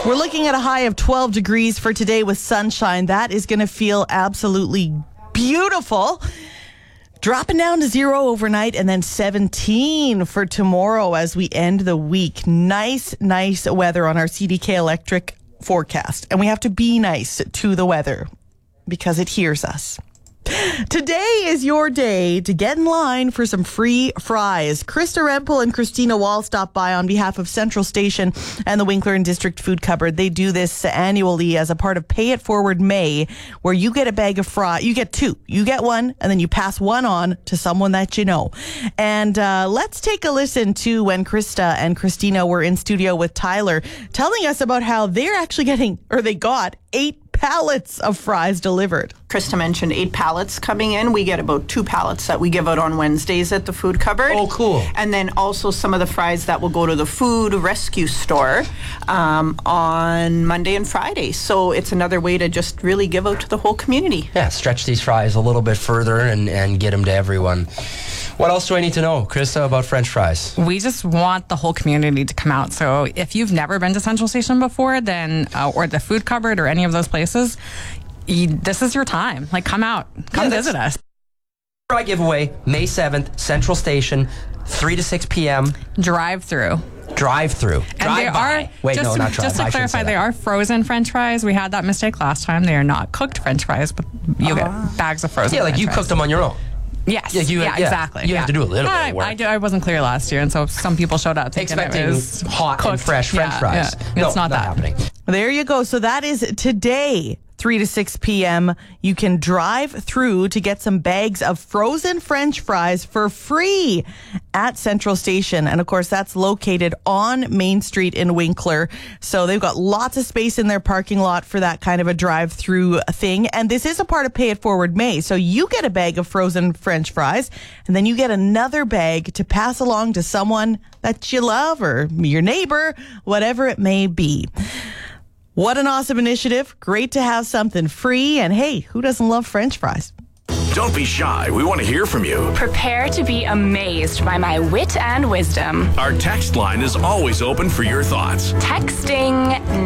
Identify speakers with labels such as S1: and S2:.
S1: We're looking at a high of 12 degrees for today with sunshine. That is going to feel absolutely beautiful. Dropping down to 0 overnight and then 17 for tomorrow as we end the week. Nice weather on our CDK Electric forecast. And we have to be nice to the weather because it hears us. Today is your day to get in line for some free fries. Krista Rempel and Christina Wall stop by on behalf of Central Station and the Winkler and District Food Cupboard. They do this annually as a part of Pay It Forward May, where you get a bag of fries. You get two. You get one, and then you pass one on to someone that you know. And let's take a listen to when Krista and Christina were in studio with Tyler, telling us about how they're actually they got 8 pallets of fries delivered.
S2: Krista mentioned 8 pallets coming in. We get about 2 pallets that we give out on Wednesdays at the food cupboard.
S3: Oh, cool.
S2: And then also some of the fries that will go to the food rescue store on Monday and Friday. So it's another way to just really give out to the whole community.
S3: Yeah, stretch these fries a little bit further and get them to everyone. What else do I need to know, Krista, about French fries?
S4: We just want the whole community to come out. So if you've never been to Central Station before, then or the food cupboard or any of those places, this is your time. Like, come out. Come visit us.
S3: Fry giveaway, May 7th, Central Station, 3 to 6 p.m.
S4: Drive-through.
S3: Drive-through.
S4: And they are,
S3: Wait,
S4: just,
S3: no, not drive.
S4: Just to clarify, they are frozen French fries. We had that mistake last time. They are not cooked French fries, but you get bags of frozen
S3: Yeah, like
S4: French
S3: you
S4: fries.
S3: cooked them on your own.
S4: Yes.
S3: Yeah,
S4: Exactly.
S3: You have to do a little bit of work.
S4: I wasn't clear last year, and so some people showed up thinking
S3: Expecting
S4: it was
S3: hot
S4: cooked.
S3: and fresh French fries.
S4: Yeah.
S3: No,
S4: It's not that
S3: happening.
S1: There you go. So that is today, 3 to 6 p.m. You can drive through to get some bags of frozen French fries for free at Central Station. And of course, that's located on Main Street in Winkler. So they've got lots of space in their parking lot for that kind of a drive-through thing. And this is a part of Pay It Forward May. So you get a bag of frozen French fries, and then you get another bag to pass along to someone that you love or your neighbor, whatever it may be. What an awesome initiative. Great to have something free. And hey, who doesn't love French fries?
S5: Don't be shy. We want to hear from you.
S6: Prepare to be amazed by my wit and wisdom.
S5: Our text line is always open for your thoughts.
S6: Texting